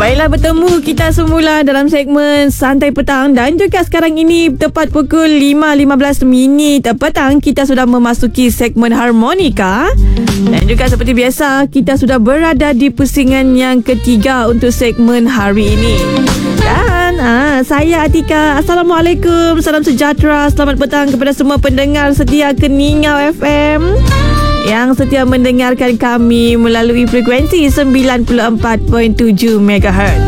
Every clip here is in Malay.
Baiklah, bertemu kita semula dalam segmen Santai Petang. Dan juga sekarang ini tepat pukul 5.15 petang, kita sudah memasuki segmen Harmonika. Dan juga seperti biasa, kita sudah berada di pusingan yang ketiga untuk segmen hari ini. Dan saya Atika. Assalamualaikum, salam sejahtera, selamat petang kepada semua pendengar setia Keningau FM yang setia mendengarkan kami melalui frekuensi 94.7 MHz.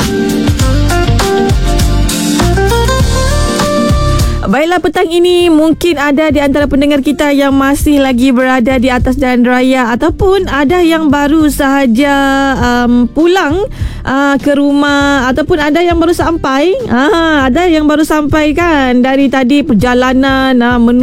Baiklah, petang ini mungkin ada di antara pendengar kita yang masih lagi berada di atas jalan raya, ataupun ada yang baru sahaja pulang ke rumah, ataupun ada yang baru sampai. Ada yang baru sampai kan dari tadi perjalanan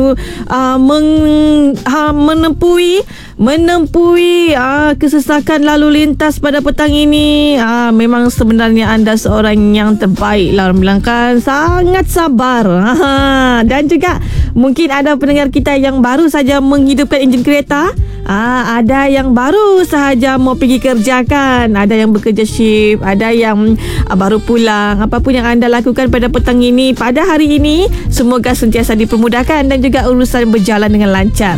menempuhi kesesakan lalu lintas pada petang ini. Memang sebenarnya anda seorang yang terbaik lah, bilangkan sangat sabar. Dan juga mungkin ada pendengar kita yang baru saja menghidupkan enjin kereta. Ada yang baru sahaja mau pergi kerja kan, ada yang bekerja shift, ada yang baru pulang. Apapun yang anda lakukan pada petang ini, pada hari ini, semoga sentiasa dipermudahkan dan juga urusan berjalan dengan lancar.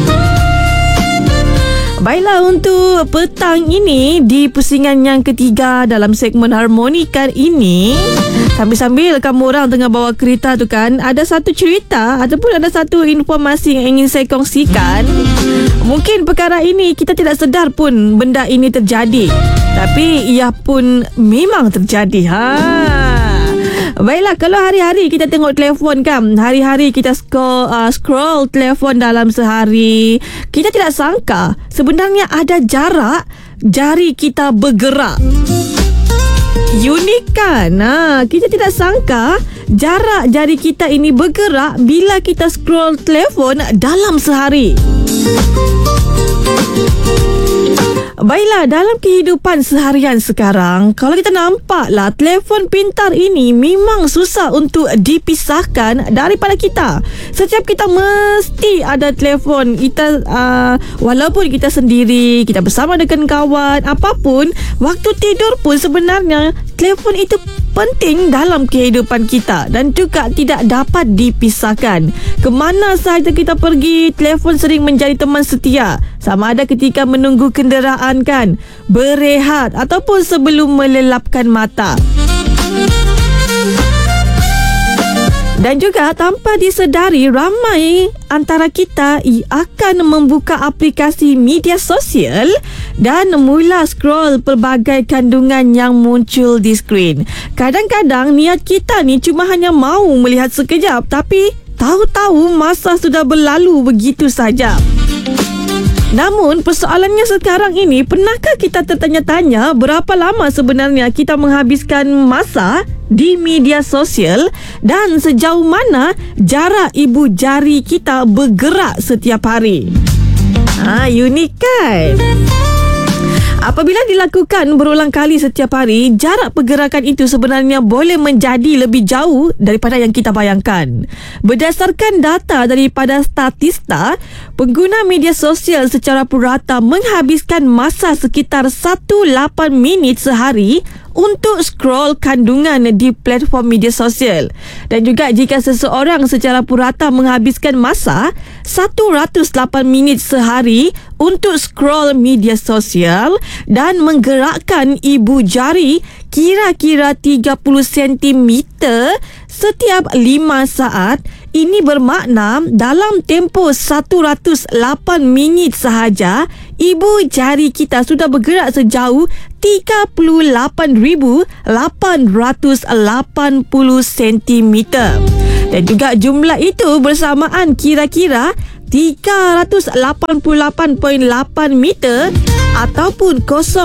Baiklah, untuk petang ini di pusingan yang ketiga dalam segmen Harmonika ini, sambil-sambil kamu orang tengah bawa kereta tu kan, ada satu cerita ataupun ada satu informasi yang ingin saya kongsikan. Mungkin perkara ini kita tidak sedar pun benda ini terjadi, tapi ia pun memang terjadi. Baiklah, kalau hari-hari kita tengok telefon kan, hari-hari kita scroll telefon dalam sehari, kita tidak sangka sebenarnya ada jarak jari kita bergerak. Unik kan? Kita tidak sangka jarak jari kita ini bergerak bila kita scroll telefon dalam sehari. Baiklah, dalam kehidupan seharian sekarang, kalau kita nampaklah telefon pintar ini memang susah untuk dipisahkan daripada kita. Setiap kita mesti ada telefon kita, walaupun kita sendiri, kita bersama dengan kawan, apapun, waktu tidur pun sebenarnya telefon itu penting dalam kehidupan kita dan juga tidak dapat dipisahkan. Kemana sahaja kita pergi, telefon sering menjadi teman setia. Sama ada ketika menunggu kenderaan kan, berehat ataupun sebelum melelapkan mata. Dan juga tanpa disedari, ramai antara kita akan membuka aplikasi media sosial dan mula scroll pelbagai kandungan yang muncul di skrin. Kadang-kadang niat kita ni cuma hanya mahu melihat sekejap, tapi tahu-tahu masa sudah berlalu begitu saja. Namun persoalannya sekarang ini, pernahkah kita tertanya-tanya berapa lama sebenarnya kita menghabiskan masa di media sosial dan sejauh mana jarak ibu jari kita bergerak setiap hari? Unik kan? Apabila dilakukan berulang kali setiap hari, jarak pergerakan itu sebenarnya boleh menjadi lebih jauh daripada yang kita bayangkan. Berdasarkan data daripada Statista, pengguna media sosial secara purata menghabiskan masa sekitar 18 minit sehari untuk scroll kandungan di platform media sosial. Dan juga jika seseorang secara purata menghabiskan masa 108 minit sehari untuk scroll media sosial dan menggerakkan ibu jari kira-kira 30 cm setiap 5 saat, ini bermakna dalam tempoh 108 minit sahaja, ibu jari kita sudah bergerak sejauh 38,880 cm. Dan juga jumlah itu bersamaan kira-kira 388.8 meter ataupun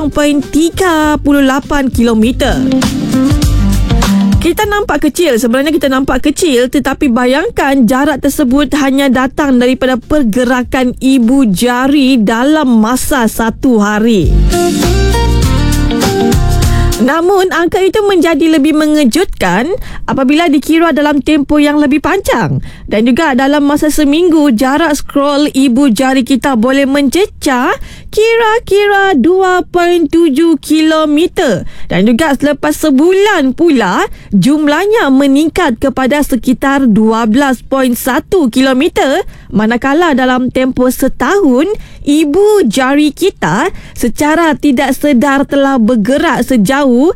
0.38 kilometer. Kita nampak kecil, sebenarnya kita nampak kecil, tetapi bayangkan jarak tersebut hanya datang daripada pergerakan ibu jari dalam masa satu hari. Namun, angka itu menjadi lebih mengejutkan apabila dikira dalam tempoh yang lebih panjang. Dan juga dalam masa seminggu, jarak scroll ibu jari kita boleh mencecah kira-kira 2.7 kilometer. Dan juga selepas sebulan pula, jumlahnya meningkat kepada sekitar 12.1 kilometer. Manakala dalam tempoh setahun, ibu jari kita secara tidak sedar telah bergerak sejauh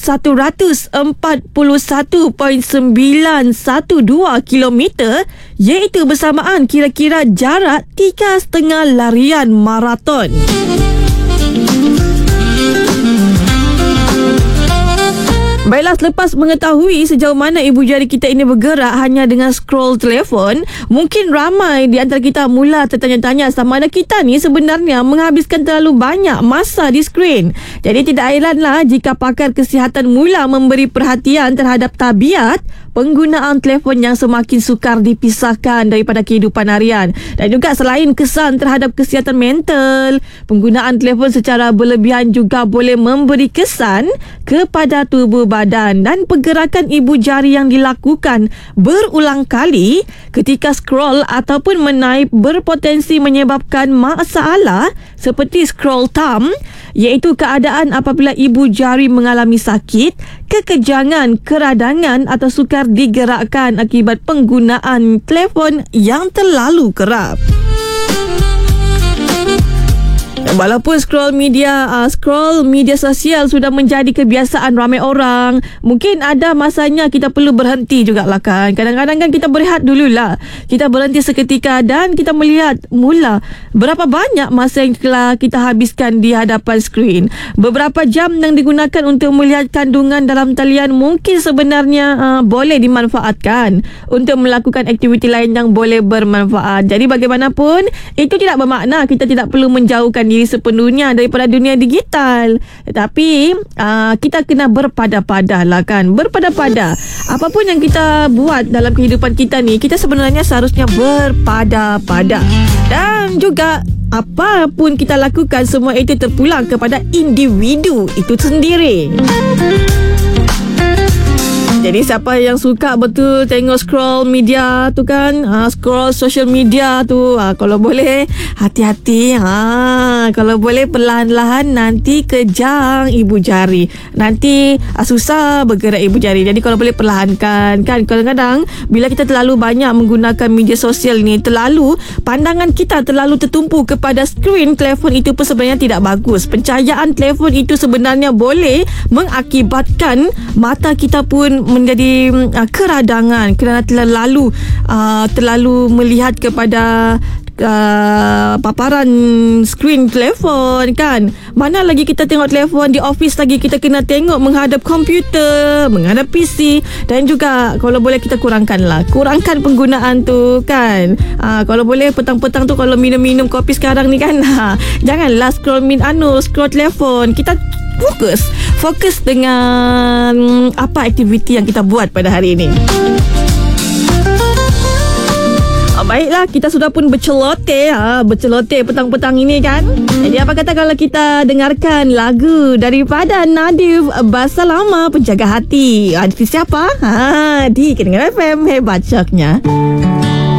141.912 kilometer, iaitu bersamaan kira-kira jarak 3,5 larian maraton. Baiklah, selepas mengetahui sejauh mana ibu jari kita ini bergerak hanya dengan scroll telefon, mungkin ramai di antara kita mula tertanya-tanya sama ada kita ni sebenarnya menghabiskan terlalu banyak masa di skrin. Jadi tidak heranlah jika pakar kesihatan mula memberi perhatian terhadap tabiat penggunaan telefon yang semakin sukar dipisahkan daripada kehidupan harian. Dan juga selain kesan terhadap kesihatan mental, penggunaan telefon secara berlebihan juga boleh memberi kesan kepada tubuh badan. Dan pergerakan ibu jari yang dilakukan berulang kali ketika scroll ataupun menaip berpotensi menyebabkan masalah seperti scroll thumb, iaitu keadaan apabila ibu jari mengalami sakit, kekejangan, keradangan atau sukar digerakkan akibat penggunaan telefon yang terlalu kerap. Walaupun scroll media sosial sudah menjadi kebiasaan ramai orang, mungkin ada masanya kita perlu berhenti jugalah kan. Kadang-kadang kan kita berehat dululah. Kita berhenti seketika dan kita melihat mula berapa banyak masa yang telah kita habiskan di hadapan skrin. Beberapa jam yang digunakan untuk melihat kandungan dalam talian mungkin sebenarnya boleh dimanfaatkan untuk melakukan aktiviti lain yang boleh bermanfaat. Jadi bagaimanapun, itu tidak bermakna kita tidak perlu menjauhkan diri sepenuhnya daripada dunia digital. Tetapi kita kena berpada-pada lah kan. Berpada-pada. Apapun yang kita buat dalam kehidupan kita ni, kita sebenarnya seharusnya berpada-pada. Dan juga apapun kita lakukan, semua itu terpulang kepada individu itu sendiri. Jadi siapa yang suka betul tengok scroll media tu kan, scroll social media tu, kalau boleh hati-hati, kalau boleh perlahan-lahan, nanti kejang ibu jari, nanti susah bergerak ibu jari. Jadi kalau boleh perlahankan kan. Kadang-kadang bila kita terlalu banyak menggunakan media sosial ni, pandangan kita terlalu tertumpu kepada skrin telefon, itu pun sebenarnya tidak bagus. Pencahayaan telefon itu sebenarnya boleh mengakibatkan mata kita pun menjadi keradangan kerana terlalu melihat kepada paparan skrin telefon kan. Mana lagi kita tengok telefon di office, lagi kita kena tengok menghadap komputer, menghadap PC. Dan juga kalau boleh kita kurangkan penggunaan tu kan. Kalau boleh petang-petang tu kalau minum kopi sekarang ni kan, janganlah scroll telefon. Kita fokus dengan apa aktiviti yang kita buat pada hari ini. Baiklah, kita sudah pun berceloteh petang-petang ini kan. Jadi apa kata kalau kita dengarkan lagu daripada Nadif, Bahasa Lama, Penjaga Hati. Artis siapa? Di Kedengaran FM, hebat syaknya.